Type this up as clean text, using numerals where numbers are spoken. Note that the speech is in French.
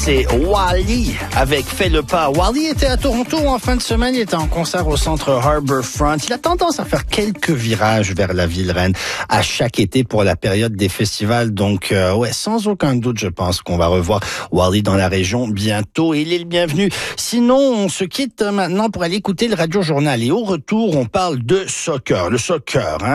c'est Wally avec Fais le pas. Wally était à Toronto en fin de semaine, il était en concert au centre Harbourfront. Il a tendance à faire quelques virages vers la ville reine à chaque été pour la période des festivals. Donc, sans aucun doute, je pense qu'on va revoir Wally dans la région bientôt. Il est le bienvenu. Sinon, on se quitte maintenant pour aller écouter le Radio Journal. Et au retour, on parle de soccer. Le soccer,